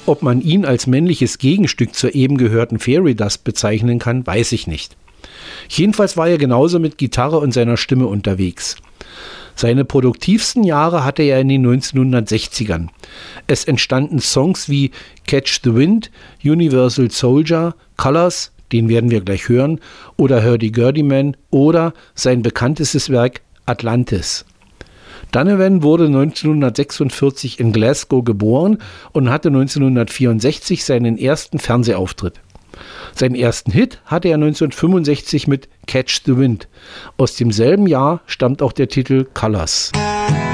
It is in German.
Ob man ihn als männliches Gegenstück zur eben gehörten Fairy Dust bezeichnen kann, weiß ich nicht. Jedenfalls war er genauso mit Gitarre und seiner Stimme unterwegs. Seine produktivsten Jahre hatte er in den 1960ern. Es entstanden Songs wie Catch the Wind, Universal Soldier, Colors, den werden wir gleich hören, oder Hurdy-Gurdy Man oder sein bekanntestes Werk Atlantis. Donovan wurde 1946 in Glasgow geboren und hatte 1964 seinen ersten Fernsehauftritt. Seinen ersten Hit hatte er 1965 mit Catch the Wind. Aus demselben Jahr stammt auch der Titel Colors.